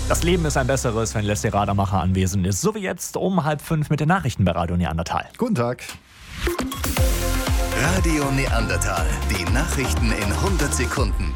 Das Leben ist ein besseres, wenn Leslie Radermacher anwesend ist. So wie jetzt um 4:30 mit den Nachrichten bei Radio Neandertal. Guten Tag. Radio Neandertal. Die Nachrichten in 100 Sekunden.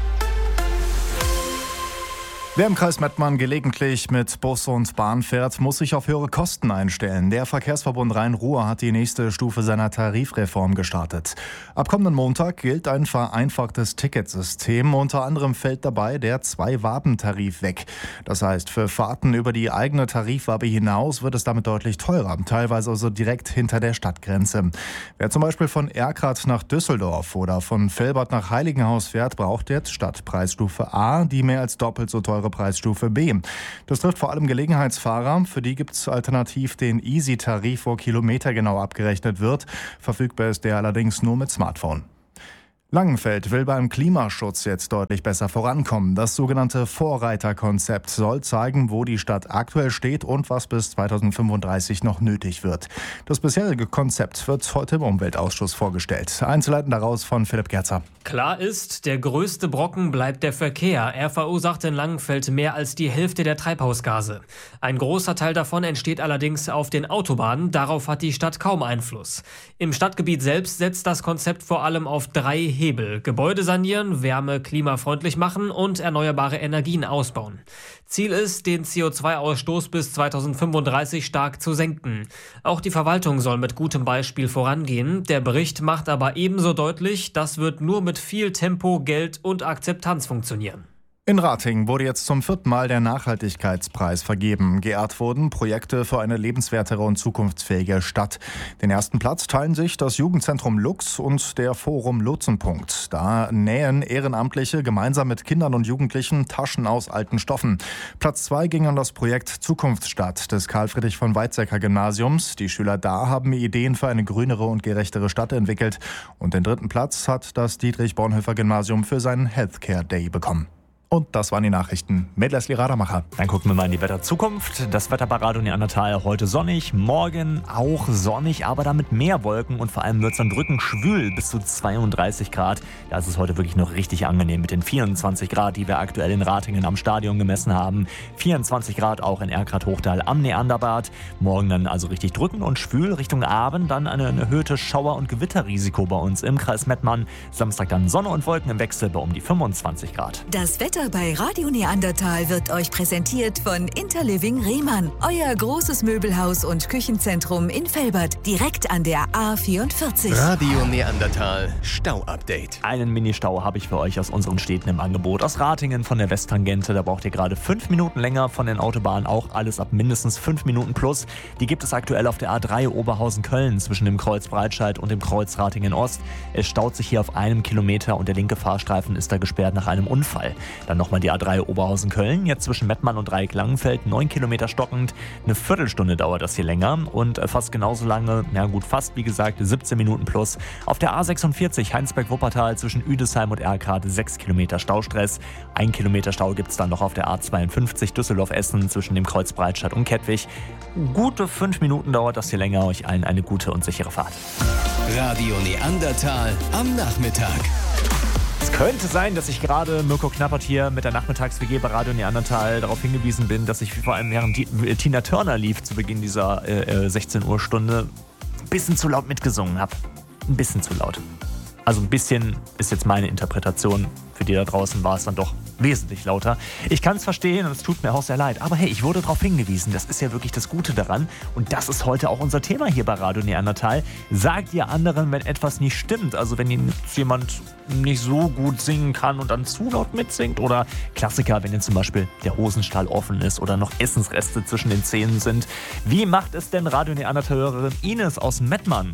Wer im Kreis Mettmann gelegentlich mit Bus und Bahn fährt, muss sich auf höhere Kosten einstellen. Der Verkehrsverbund Rhein-Ruhr hat die nächste Stufe seiner Tarifreform gestartet. Ab kommenden Montag gilt ein vereinfachtes Ticketsystem. Unter anderem fällt dabei der Zwei-Waben-Tarif weg. Das heißt, für Fahrten über die eigene Tarifwabe hinaus wird es damit deutlich teurer, teilweise also direkt hinter der Stadtgrenze. Wer zum Beispiel von Erkrath nach Düsseldorf oder von Velbert nach Heiligenhaus fährt, braucht jetzt statt Preisstufe A die mehr als doppelt so teure Preisstufe B. Das trifft vor allem Gelegenheitsfahrer. Für die gibt es alternativ den Easy-Tarif, wo kilometergenau abgerechnet wird. Verfügbar ist der allerdings nur mit Smartphone. Langenfeld will beim Klimaschutz jetzt deutlich besser vorankommen. Das sogenannte Vorreiterkonzept soll zeigen, wo die Stadt aktuell steht und was bis 2035 noch nötig wird. Das bisherige Konzept wird heute im Umweltausschuss vorgestellt. Einzelheiten daraus von Philipp Gerzer. Klar ist, der größte Brocken bleibt der Verkehr. Er verursacht in Langenfeld mehr als die Hälfte der Treibhausgase. Ein großer Teil davon entsteht allerdings auf den Autobahnen. Darauf hat die Stadt kaum Einfluss. Im Stadtgebiet selbst setzt das Konzept vor allem auf 3 Hebel: Gebäude sanieren, Wärme klimafreundlich machen und erneuerbare Energien ausbauen. Ziel ist, den CO2-Ausstoß bis 2035 stark zu senken. Auch die Verwaltung soll mit gutem Beispiel vorangehen. Der Bericht macht aber ebenso deutlich, das wird nur mit viel Tempo, Geld und Akzeptanz funktionieren. In Ratingen wurde jetzt zum 4. Mal der Nachhaltigkeitspreis vergeben. Geehrt wurden Projekte für eine lebenswertere und zukunftsfähige Stadt. Den ersten Platz teilen sich das Jugendzentrum Lux und der Forum Lotsenpunkt. Da nähen Ehrenamtliche gemeinsam mit Kindern und Jugendlichen Taschen aus alten Stoffen. Platz 2 ging an das Projekt Zukunftsstadt des Karl-Friedrich-von-Weizsäcker-Gymnasiums. Die Schüler da haben Ideen für eine grünere und gerechtere Stadt entwickelt. Und den 3. Platz hat das Dietrich-Bonhoeffer-Gymnasium für seinen Healthcare Day bekommen. Und das waren die Nachrichten mit Leslie Radermacher. Dann gucken wir mal in die Wetterzukunft. Das Wetter bei Radio Neandertal heute sonnig, morgen auch sonnig, aber damit mehr Wolken und vor allem wird es dann drückend schwül bis zu 32 Grad. Da ist es heute wirklich noch richtig angenehm mit den 24 Grad, die wir aktuell in Ratingen am Stadion gemessen haben. 24 Grad auch in Erkrath-Hochdal am Neanderbad. Morgen dann also richtig drückend und schwül. Richtung Abend dann ein erhöhtes Schauer- und Gewitterrisiko bei uns im Kreis Mettmann. Samstag dann Sonne und Wolken im Wechsel bei um die 25 Grad. Das Wetter bei Radio Neandertal wird euch präsentiert von Interliving Rehmann. Euer großes Möbelhaus und Küchenzentrum in Velbert, direkt an der A44. Radio Neandertal Stau-Update. Einen Mini-Stau habe ich für euch aus unseren Städten im Angebot. Aus Ratingen von der Westtangente, da braucht ihr gerade 5 Minuten länger. Von den Autobahnen auch alles ab mindestens 5 Minuten plus. Die gibt es aktuell auf der A3 Oberhausen-Köln zwischen dem Kreuz Breitscheid und dem Kreuz Ratingen-Ost. Es staut sich hier auf 1 Kilometer und der linke Fahrstreifen ist da gesperrt nach einem Unfall. Dann nochmal die A3 Oberhausen-Köln, jetzt zwischen Mettmann und Dreieck-Langenfeld, 9 Kilometer stockend. Eine Viertelstunde dauert das hier länger und fast genauso lange, fast wie gesagt 17 Minuten plus. Auf der A46 Heinsberg-Wuppertal zwischen Üdesheim und Erkrath 6 Kilometer Staustress. 1 Kilometer Stau gibt es dann noch auf der A52 Düsseldorf-Essen zwischen dem Kreuz Breitscheid und Kettwig. Gute 5 Minuten dauert das hier länger. Euch allen eine gute und sichere Fahrt. Radio Neandertal am Nachmittag. Es könnte sein, dass ich gerade Mirko Knappert hier mit der Nachmittags-WG bei Radio Neandertal darauf hingewiesen bin, dass ich vor allem während Tina Turner lief zu Beginn dieser 16 Uhr Stunde ein bisschen zu laut mitgesungen habe. Ein bisschen zu laut. Also ein bisschen ist jetzt meine Interpretation. Für die da draußen war es dann doch wesentlich lauter. Ich kann es verstehen und es tut mir auch sehr leid. Aber hey, ich wurde darauf hingewiesen. Das ist ja wirklich das Gute daran. Und das ist heute auch unser Thema hier bei Radio Neandertal. Sagt ihr anderen, wenn etwas nicht stimmt. Also wenn jetzt jemand nicht so gut singen kann und dann zu laut mitsingt. Oder Klassiker, wenn jetzt zum Beispiel der Hosenstall offen ist oder noch Essensreste zwischen den Zähnen sind. Wie macht es denn Radio Neandertal-Hörerin Ines aus Mettmann?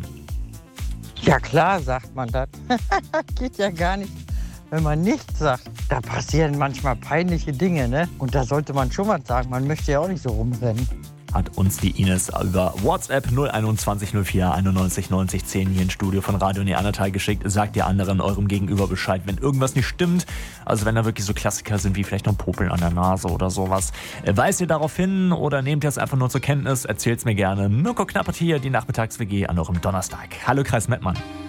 Ja klar, sagt man das. Geht ja gar nicht, wenn man nichts sagt. Da passieren manchmal peinliche Dinge, ne? Und da sollte man schon was sagen. Man möchte ja auch nicht so rumrennen. Hat uns die Ines über WhatsApp 021 04 91 90 10 hier ins Studio von Radio Neandertal geschickt. Sagt ihr anderen eurem Gegenüber Bescheid, wenn irgendwas nicht stimmt. Also wenn da wirklich so Klassiker sind wie vielleicht noch Popeln an der Nase oder sowas. Weist ihr darauf hin oder nehmt ihr es einfach nur zur Kenntnis? Erzählt's mir gerne. Mirko Knappert hier, die Nachmittags-WG an eurem Donnerstag. Hallo Kreis Mettmann.